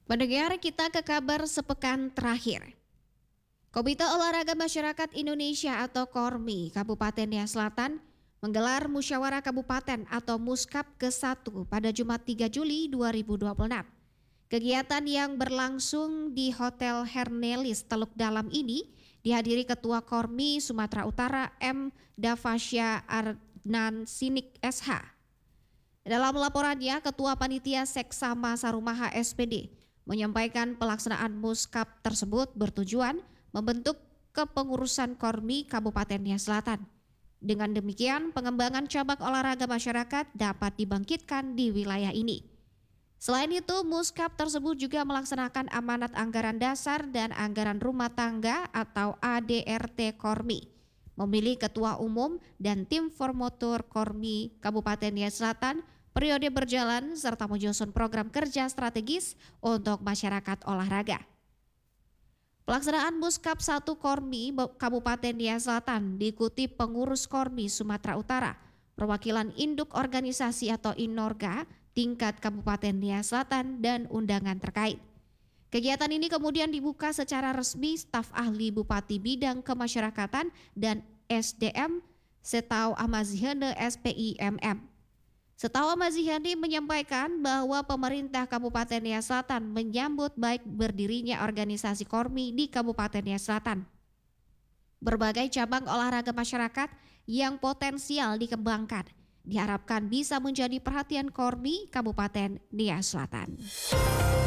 Pendengar, kita ke kabar sepekan terakhir. Komite Olahraga Masyarakat Indonesia atau KORMI Kabupaten Nia Selatan menggelar Musyawarah Kabupaten atau Muskap ke-1 pada Jumat 3 Juli 2026. Kegiatan yang berlangsung di Hotel Hernelis Teluk Dalam ini dihadiri Ketua KORMI Sumatera Utara M. Davasya Arnan Sinik SH. Dalam laporannya, Ketua Panitia Seksama Sarumaha SPD menyampaikan pelaksanaan Muskap tersebut bertujuan membentuk kepengurusan KORMI Kabupaten Nia Selatan. Dengan demikian, pengembangan cabang olahraga masyarakat dapat dibangkitkan di wilayah ini. Selain itu, Muskap tersebut juga melaksanakan amanat anggaran dasar dan anggaran rumah tangga atau ADRT KORMI, memilih ketua umum dan tim formatur KORMI Kabupaten Nia Selatan periode berjalan serta menyusun program kerja strategis untuk masyarakat olahraga. Pelaksanaan Muskap 1 KORMI Kabupaten Nia Selatan diikuti pengurus KORMI Sumatera Utara, perwakilan induk organisasi atau INORGA tingkat Kabupaten Nia Selatan dan undangan terkait. Kegiatan ini kemudian dibuka secara resmi staf ahli Bupati Bidang Kemasyarakatan dan SDM Setau Amazihane SPIMM. Setau Amazihane menyampaikan bahwa pemerintah Kabupaten Nia Selatan menyambut baik berdirinya organisasi KORMI di Kabupaten Nia Selatan. Berbagai cabang olahraga masyarakat yang potensial dikembangkan diharapkan bisa menjadi perhatian KORMI Kabupaten Nia Selatan.